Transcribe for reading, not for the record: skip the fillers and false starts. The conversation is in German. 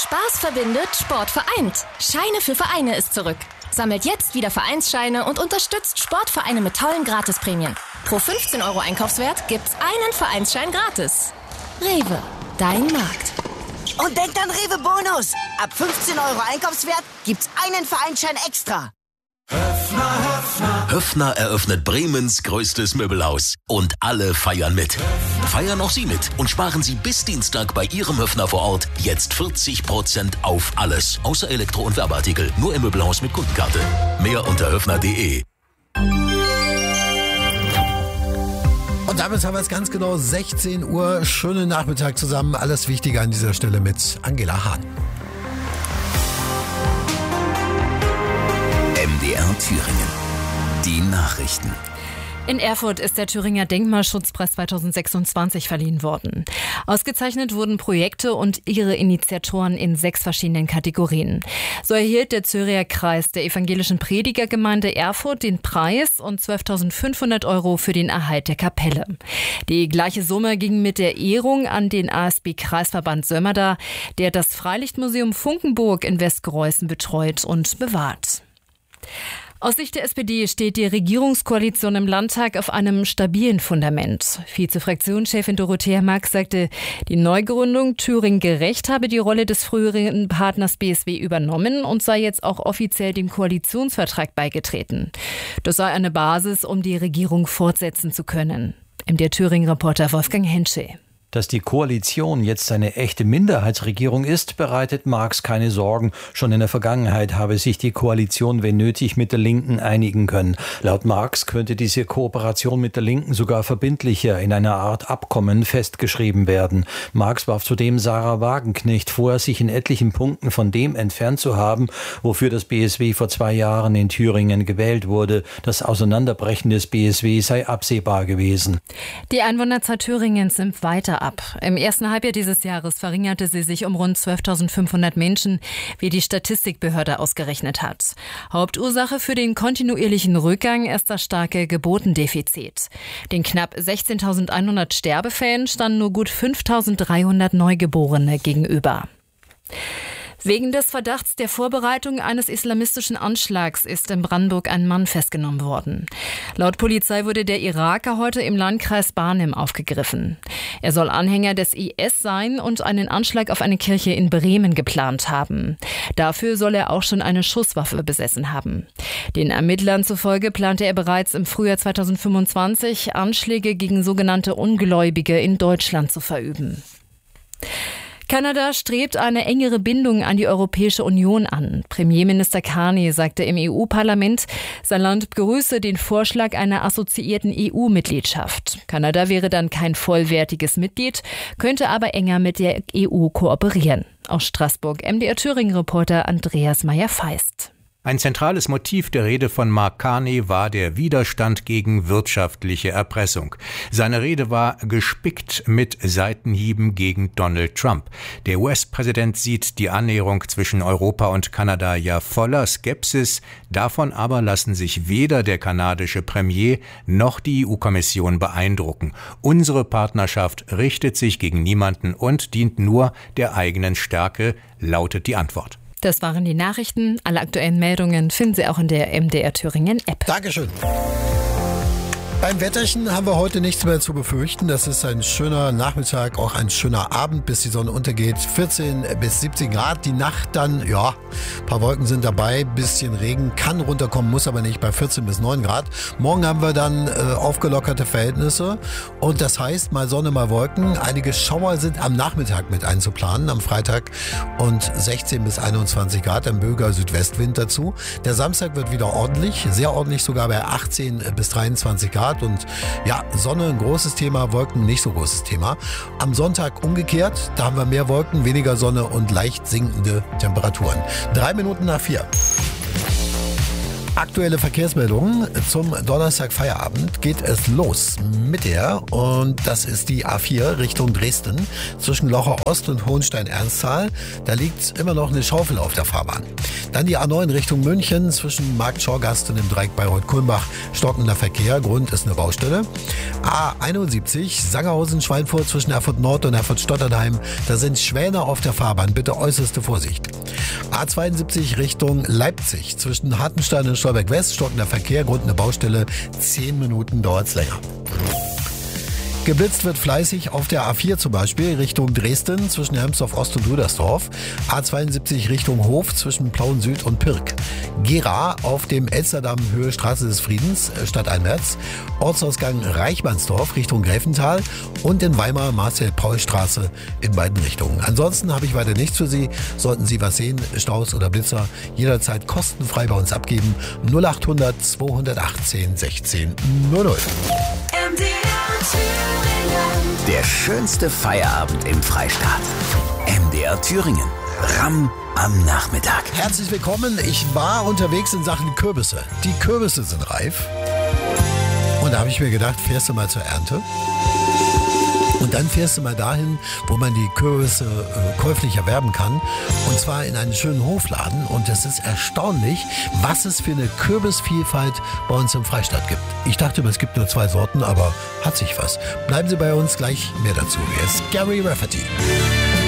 Spaß verbindet, Sport vereint. Scheine für Vereine ist zurück. Sammelt jetzt wieder Vereinsscheine und unterstützt Sportvereine mit tollen Gratisprämien. Pro 15 € Einkaufswert gibt's einen Vereinsschein gratis. Rewe, dein Markt. Und denkt an Rewe Bonus. Ab 15 € Einkaufswert gibt's einen Vereinsschein extra. Höffner eröffnet Bremens größtes Möbelhaus. Und alle feiern mit. Feiern auch Sie mit und sparen Sie bis Dienstag bei Ihrem Höffner vor Ort jetzt 40% auf alles. Außer Elektro- und Werbeartikel. Nur im Möbelhaus mit Kundenkarte. Mehr unter höffner.de. Und damit haben wir es ganz genau 16 Uhr. Schönen Nachmittag zusammen. Alles Wichtige an dieser Stelle mit Angela Hahn. MDR Thüringen. Die Nachrichten. In Erfurt ist der Thüringer Denkmalschutzpreis 2026 verliehen worden. Ausgezeichnet wurden Projekte und ihre Initiatoren in 6 verschiedenen Kategorien. So erhielt der Zürcher Kreis der evangelischen Predigergemeinde Erfurt den Preis und 12.500 € für den Erhalt der Kapelle. Die gleiche Summe ging mit der Ehrung an den ASB-Kreisverband Sömmerda, der das Freilichtmuseum Funkenburg in Westgreußen betreut und bewahrt. Aus Sicht der SPD steht die Regierungskoalition im Landtag auf einem stabilen Fundament. Vize-Fraktionschefin Dorothea Marx sagte, die Neugründung Thüringen gerecht habe die Rolle des früheren Partners BSW übernommen und sei jetzt auch offiziell dem Koalitionsvertrag beigetreten. Das sei eine Basis, um die Regierung fortsetzen zu können. MDR Thüringen-Reporter Wolfgang Henschel. Dass die Koalition jetzt eine echte Minderheitsregierung ist, bereitet Marx keine Sorgen. Schon in der Vergangenheit habe sich die Koalition, wenn nötig, mit der Linken einigen können. Laut Marx könnte diese Kooperation mit der Linken sogar verbindlicher in einer Art Abkommen festgeschrieben werden. Marx warf zudem Sarah Wagenknecht vor, sich in etlichen Punkten von dem entfernt zu haben, wofür das BSW vor 2 Jahren in Thüringen gewählt wurde. Das Auseinanderbrechen des BSW sei absehbar gewesen. Die Einwohnerzahl Thüringens nimmt weiter ab. Im ersten Halbjahr dieses Jahres verringerte sie sich um rund 12.500 Menschen, wie die Statistikbehörde ausgerechnet hat. Hauptursache für den kontinuierlichen Rückgang ist das starke Geburtendefizit. Den knapp 16.100 Sterbefällen standen nur gut 5.300 Neugeborene gegenüber. Wegen des Verdachts der Vorbereitung eines islamistischen Anschlags ist in Brandenburg ein Mann festgenommen worden. Laut Polizei wurde der Iraker heute im Landkreis Barnim aufgegriffen. Er soll Anhänger des IS sein und einen Anschlag auf eine Kirche in Bremen geplant haben. Dafür soll er auch schon eine Schusswaffe besessen haben. Den Ermittlern zufolge plante er bereits im Frühjahr 2025 Anschläge gegen sogenannte Ungläubige in Deutschland zu verüben. Kanada strebt eine engere Bindung an die Europäische Union an. Premierminister Carney sagte im EU-Parlament, sein Land begrüße den Vorschlag einer assoziierten EU-Mitgliedschaft. Kanada wäre dann kein vollwertiges Mitglied, könnte aber enger mit der EU kooperieren. Aus Straßburg MDR Thüringen-Reporter Andreas Meyer-Feist. Ein zentrales Motiv der Rede von Mark Carney war der Widerstand gegen wirtschaftliche Erpressung. Seine Rede war gespickt mit Seitenhieben gegen Donald Trump. Der US-Präsident sieht die Annäherung zwischen Europa und Kanada ja voller Skepsis. Davon aber lassen sich weder der kanadische Premier noch die EU-Kommission beeindrucken. Unsere Partnerschaft richtet sich gegen niemanden und dient nur der eigenen Stärke, lautet die Antwort. Das waren die Nachrichten. Alle aktuellen Meldungen finden Sie auch in der MDR Thüringen App. Dankeschön. Beim Wetterchen haben wir heute nichts mehr zu befürchten. Das ist ein schöner Nachmittag, auch ein schöner Abend, bis die Sonne untergeht. 14 bis 17 Grad. Die Nacht dann, ja, ein paar Wolken sind dabei. Bisschen Regen kann runterkommen, muss aber nicht, bei 14 bis 9 Grad. Morgen haben wir dann aufgelockerte Verhältnisse. Und das heißt, mal Sonne, mal Wolken. Einige Schauer sind am Nachmittag mit einzuplanen, am Freitag. Und 16 bis 21 Grad, ein böiger Südwestwind dazu. Der Samstag wird wieder ordentlich, sehr ordentlich, sogar bei 18 bis 23 Grad. Und ja, Sonne ein großes Thema, Wolken nicht so großes Thema. Am Sonntag umgekehrt, da haben wir mehr Wolken, weniger Sonne und leicht sinkende Temperaturen. 3 Minuten nach 4. Aktuelle Verkehrsmeldungen zum Donnerstag Feierabend geht es los mit und das ist die A4 Richtung Dresden zwischen Locher Ost und Hohenstein-Ernsthal. Da liegt immer noch eine Schaufel auf der Fahrbahn. Dann die A9 Richtung München zwischen Markt-Schorgast und dem Dreieck Bayreuth-Kulmbach. Stockender Verkehr, Grund ist eine Baustelle. A71 Sangerhausen-Schweinfurt zwischen Erfurt Nord und Erfurt Stotternheim. Da sind Schwäne auf der Fahrbahn, bitte äußerste Vorsicht. A72 Richtung Leipzig zwischen Hartenstein und Stolberg West, stockender Verkehr, Grund eine Baustelle, 10 Minuten dauert's länger. Geblitzt wird fleißig auf der A4 zum Beispiel Richtung Dresden zwischen Hermsdorf Ost und Rüdersdorf. A72 Richtung Hof zwischen Plauen Süd und Pirk. Gera auf dem Elsterdamm Höhe Straße des Friedens stadteinwärts. Ortsausgang Reichmannsdorf Richtung Gräfental und in Weimar Marcel-Paul-Straße in beiden Richtungen. Ansonsten habe ich weiter nichts für Sie. Sollten Sie was sehen, Staus oder Blitzer, jederzeit kostenfrei bei uns abgeben. 0800 218 16 00. Der schönste Feierabend im Freistaat. MDR Thüringen. Ramm am Nachmittag. Herzlich willkommen. Ich war unterwegs in Sachen Kürbisse. Die Kürbisse sind reif. Und da habe ich mir gedacht, fährst du mal zur Ernte? Und dann fährst du mal dahin, wo man die Kürbisse käuflich erwerben kann. Und zwar in einen schönen Hofladen. Und es ist erstaunlich, was es für eine Kürbisvielfalt bei uns im Freistaat gibt. Ich dachte, es gibt nur 2 Sorten, aber hat sich was. Bleiben Sie bei uns, gleich mehr dazu. Hier ist Gary Rafferty.